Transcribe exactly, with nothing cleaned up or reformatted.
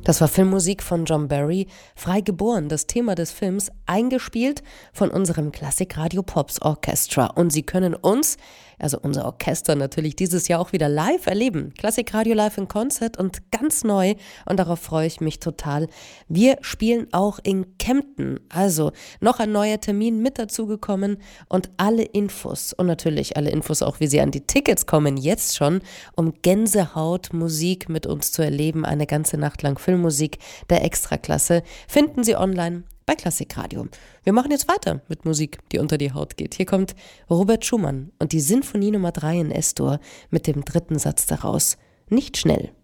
Das war Filmmusik von John Barry, frei geboren, das Thema des Films, eingespielt von unserem Klassikradio Pops Orchestra. Und Sie können uns, also unser Orchester natürlich, dieses Jahr auch wieder live erleben. Klassikradio live in Konzert und ganz neu, und darauf freue ich mich total. Wir spielen auch in Kempten, also noch ein neuer Termin mit dazugekommen, und alle Infos und natürlich alle Infos auch, wie Sie an die Tickets kommen, jetzt schon, um Gänsehautmusik mit uns zu erleben, eine ganze Nacht lang Filmmusik der Extraklasse, finden Sie online bei Klassikradio. Wir machen jetzt weiter mit Musik, die unter die Haut geht. Hier kommt Robert Schumann und die Sinfonie Nummer drei in Es-Dur mit dem dritten Satz daraus. Nicht schnell.